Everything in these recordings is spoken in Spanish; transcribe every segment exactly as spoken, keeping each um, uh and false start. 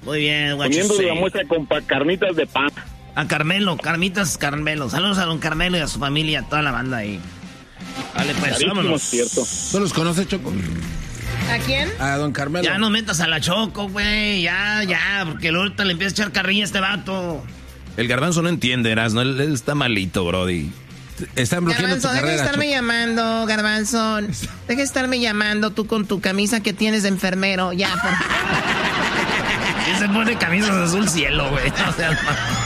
Muy bien, what Comiendo you say. la muestra con pa- carnitas de pan. A Carmelo, Carmitas Carmelo. Saludos a don Carmelo y a su familia, a toda la banda ahí. Vale, pues Carísimo, vámonos. cierto. ¿No los conoce, Choco? ¿A quién? A don Carmelo. Ya no metas a la Choco, güey. Ya, ya, porque ahorita le empieza a echar carrilla a este vato. El Garbanzo no entiende, Erasmo. Él, él está malito, brody. Están bloqueando Garbanzo, tu deja de carrera, estarme Choco. llamando, Garbanzo. Deja de estarme llamando tú con tu camisa que tienes de enfermero. Ya, por Y se pone camisas azul cielo, güey. O sea,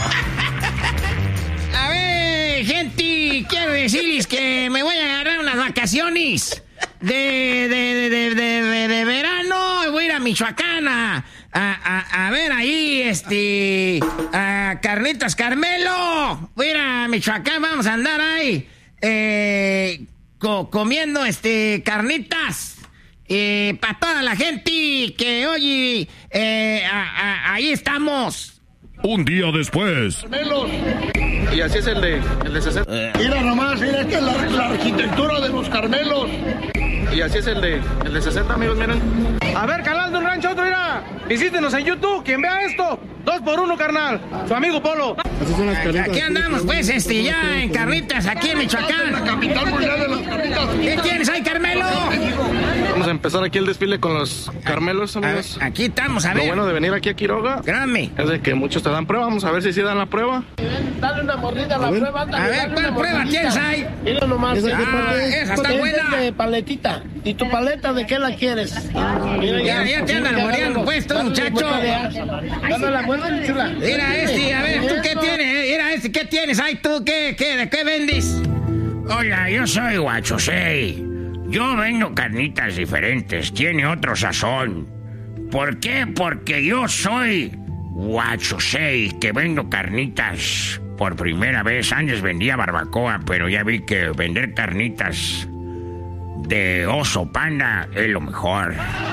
a ver, gente, quiero decirles que me voy a agarrar unas vacaciones de, de, de, de, de, de, de verano. Voy a ir a Michoacán a, a, a, a ver ahí, este, a Carnitas Carmelo. Voy a ir a Michoacán, vamos a andar ahí, eh, co- comiendo, este, carnitas. Eh, para toda la gente que oye, eh, a- a- ahí estamos. Un día después. Y así es el de, el de sesenta. Mira nomás, mira, esta es la, la arquitectura de los Carmelos. Y así es el de, el de sesenta, amigos, miren. A ver, canal de un rancho otro, mira. Visítenos en YouTube. Quien vea esto, dos por uno, carnal. Su amigo Polo. Aquí andamos, pues, este, ya en Carnitas, aquí en Michoacán. La capital mundial de las carnitas. ¿Qué tienes ahí, Carmelo? Vamos a empezar aquí el desfile con los Carmelos, A- amigos. aquí estamos, a Lo ver. bueno de venir aquí a Quiroga Créanme. es de que muchos te dan prueba. Vamos a ver si sí dan la prueba. Dale una mordida a la prueba. A ver, ¿cuál prueba tienes ahí? Mira nomás. Ah, esa está buena. de paletita. ¿Y tu paleta de qué la quieres? Ya, ya te andan moreando, pues, tú, muchacho. Dame la buena, chula. Mira este, a ver, ¿tú qué tienes? Mira este, ¿qué tienes? Ay, ¿tú qué, qué, de qué vendes? Hola, yo soy Guachosei. Yo vendo carnitas diferentes, tiene otro sazón. ¿Por qué? Porque yo soy Guachosei, que vendo carnitas por primera vez. Antes vendía barbacoa, pero ya vi que vender carnitas de oso panda es lo mejor.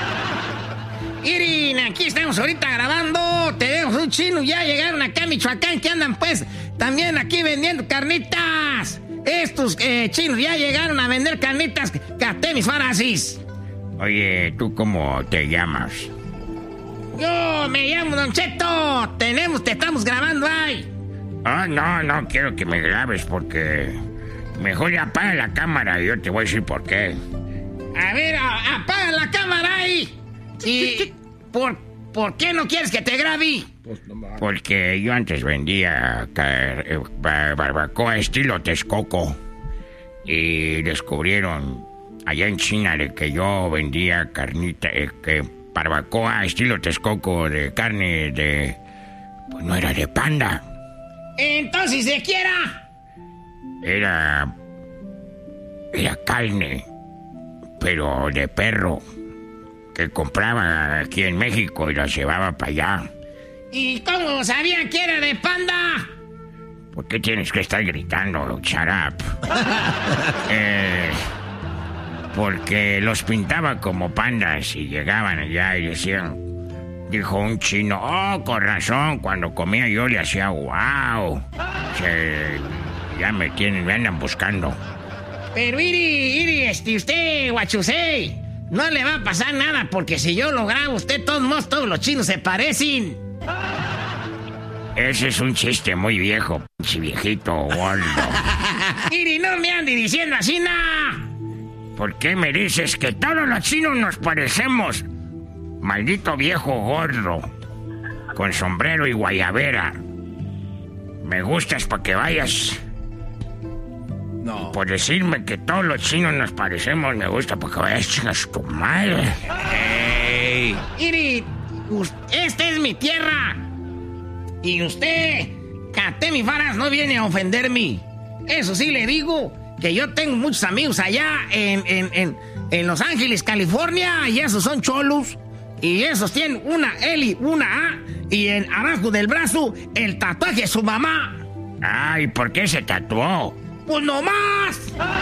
Irin, aquí estamos ahorita grabando. Tenemos un chino, ya llegaron acá a Michoacán, que andan pues también aquí vendiendo carnitas. Estos eh, chinos ya llegaron a vender carnitas. Catemis farasis. Oye, ¿tú cómo te llamas? Yo me llamo Don Cheto. Tenemos, te estamos grabando ahí. Ah, no, no quiero que me grabes porque mejor ya apaga la cámara y yo te voy a decir por qué. A ver, a- apaga la cámara ahí. ¿Y por, por qué no quieres que te grabe? Porque yo antes vendía ca- eh, ba- barbacoa estilo Texcoco y descubrieron allá en China de que yo vendía carnita, eh, que barbacoa estilo Texcoco de carne de... pues no era de panda, Entonces, ¿de qué era? era... era carne, pero de perro, que compraba aquí en México y la llevaba para allá. ¿Y cómo sabían que era de panda? ¿Por qué tienes que estar gritando? Shut up. eh, porque los pintaba como pandas y llegaban allá y decían... Dijo un chino, oh, con razón, cuando comía yo le hacía wow. Se, ya me tienen, me andan buscando. Pero Iri, Iri, este, usted, Guachusei, no le va a pasar nada, porque si yo lo grabo, usted, todos modos, todos los chinos se parecen. Ese es un chiste muy viejo, pinche viejito gordo. Iri, no me ande diciendo así, nada. ¿Por qué me dices que todos los chinos nos parecemos? Maldito viejo gordo, con sombrero y guayabera. Me gustas para que vayas. No. Por decirme que todos los chinos nos parecemos, me gusta para que vayas, chingas tu madre. ¡Ey! Iri, us- esta es mi tierra. Y usted, Catemi Faras, no viene a ofenderme. Eso sí le digo, que yo tengo muchos amigos allá en, en, en, en Los Ángeles, California, y esos son cholos. Y esos tienen una L y una A, y en abajo del brazo el tatuaje de su mamá. Ay, ¿por qué se tatuó? ¡Pues no más!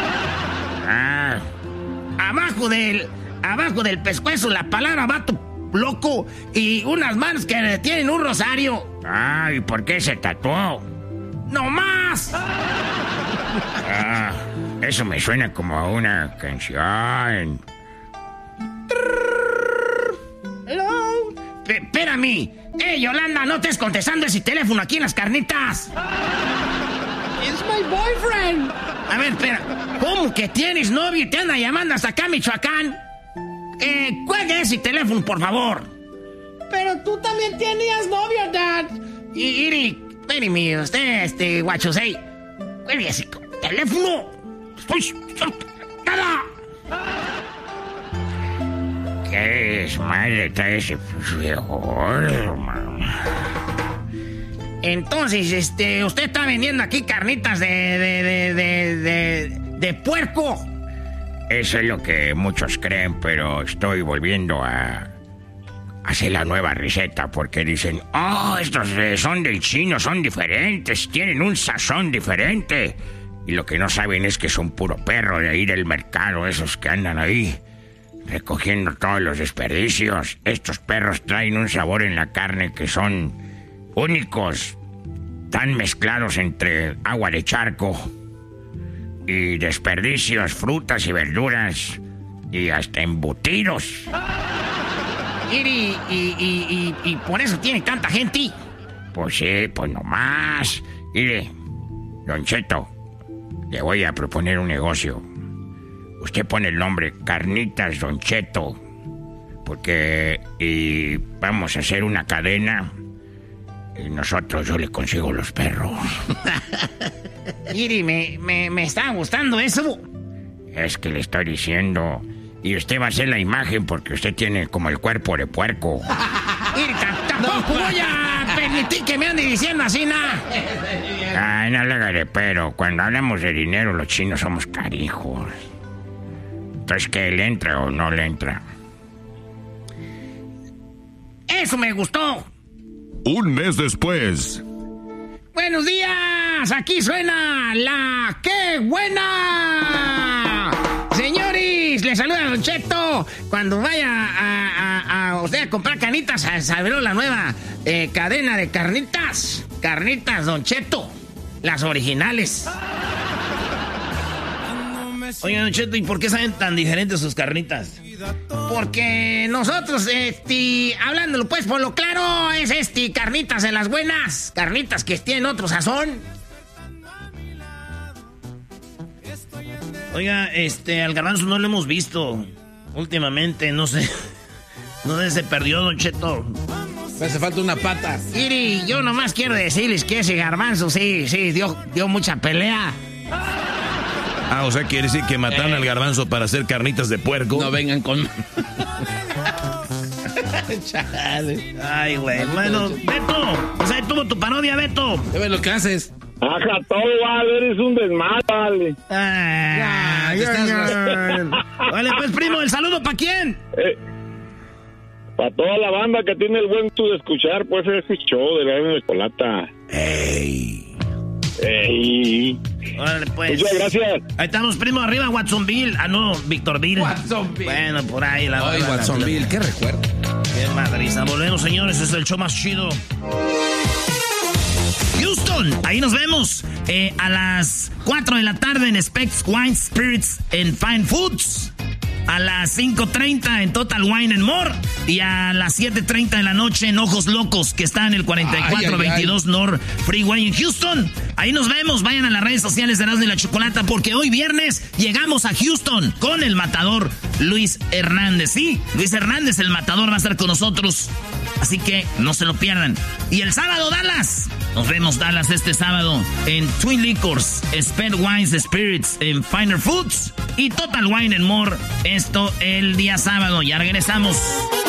Ah, Abajo del, abajo del pescuezo la palabra vato loco y unas manos que tienen un rosario. ay, ¿por qué se tatuó? ¡No más! Ah, eso me suena como a una canción. Hello. P- Espérame, ¡Ey, Yolanda, no estés contestando ese teléfono aquí en las carnitas! It's my boyfriend. A ver, espera. ¿Cómo que tienes novio y te anda llamando hasta acá, Michoacán? Eh, cuelgue ese teléfono, por favor. Pero tú también tenías novio, Dad. Y, Iri, espérame, usted, este, guachosei. Cuelgue ese teléfono. Estoy... ¡Nada! ¿Qué es madre trae ese viejo, hermano? Entonces, este, usted está vendiendo aquí carnitas de, de, de, de, de, de puerco. Eso es lo que muchos creen, pero estoy volviendo a hacer la nueva receta porque dicen, oh, estos eh, son del chino, son diferentes, tienen un sazón diferente. Y lo que no saben es que son puro perro de ahí del mercado, esos que andan ahí recogiendo todos los desperdicios. Estos perros traen un sabor en la carne que son únicos, tan mezclados entre agua de charco y desperdicios, frutas y verduras y hasta embutidos. Y, y, y, y, y por eso tiene tanta gente. Pues sí, pues nomás. Mire, Don Cheto, le voy a proponer un negocio. Usted pone el nombre Carnitas Don Cheto, porque y vamos a hacer una cadena. Y nosotros, yo le consigo los perros. Iri, me, me, me está gustando eso. Es que le estoy diciendo. Y usted va a hacer la imagen porque usted tiene como el cuerpo de puerco. Iri, tampoco voy a permitir que me ande diciendo así, nada. Ay, no le haga de pero. Cuando hablamos de dinero, los chinos somos carijos. Entonces, ¿qué le entra o no le entra? Eso me gustó. Un mes después. Buenos días, aquí suena la ¡Qué buena! Señores, les saluda Don Cheto. Cuando vaya a, a, a usted a comprar carnitas, se abrió la nueva eh, cadena de carnitas. Carnitas Don Cheto, las originales. Oye, Don Cheto, ¿y por qué saben tan diferentes sus carnitas? Porque nosotros, este, hablándolo pues por lo claro, es este, carnitas de las buenas, carnitas que tienen otro sazón. Oiga, este, al garbanzo no lo hemos visto últimamente, no sé. ¿Dónde se perdió, Don Cheto? Me hace falta una pata. Iri, yo nomás quiero decirles que ese garbanzo sí, sí, dio, dio mucha pelea. Ah, o sea, quiere decir que mataron eh. al garbanzo para hacer carnitas de puerco. No vengan con... Ay, güey. Bueno, Beto, o sea, tuvo tu parodia, Beto. ¿Qué ves lo que haces? Ajá, todo, vale, eres un desmadre, vale. Ah, ya, ya, ya. Vale, pues, primo, ¿el saludo para quién? Eh, para toda la banda que tiene el buen gusto de escuchar, pues, ese show de la de Chocolata. Ey. Ey. Órale, pues. Muchas gracias. Ahí estamos, primo, arriba, Watsonville. Ah, no, Victorville. Watsonville. Bueno, por ahí la Ay, Watsonville, qué recuerdo. Qué madriza. Volvemos, señores, es el show más chido. Houston, ahí nos vemos eh, a las cuatro de la tarde en Specs Wine Spirits and Fine Foods. A las cinco treinta en Total Wine and More. Y a las siete treinta de la noche en Ojos Locos, que está en el cuarenta y cuatro veintidós North Freeway en Houston. Ahí nos vemos. Vayan a las redes sociales de Erasmo y la Chocolata, porque hoy viernes llegamos a Houston con el matador Luis Hernández. Sí, Luis Hernández, el matador, va a estar con nosotros. Así que no se lo pierdan. Y el sábado, Dallas. Nos vemos, Dallas, este sábado en Twin Liquors, Sped Wines Spirits en Finer Foods y Total Wine and More. Esto el día sábado. Ya regresamos.